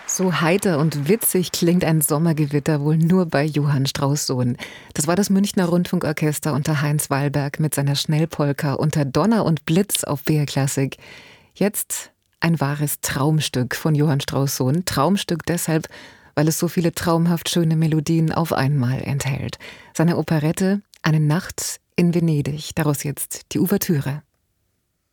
So heiter und witzig klingt ein Sommergewitter wohl nur bei Johann Strauss Sohn. Das war das Münchner Rundfunkorchester unter Heinz Wallberg mit seiner Schnellpolka unter Donner und Blitz auf BR Klassik. Jetzt ein wahres Traumstück von Johann Strauss Sohn. Traumstück deshalb, weil es so viele traumhaft schöne Melodien auf einmal enthält. Seine Operette Eine Nacht in Venedig. Daraus jetzt die Ouvertüre.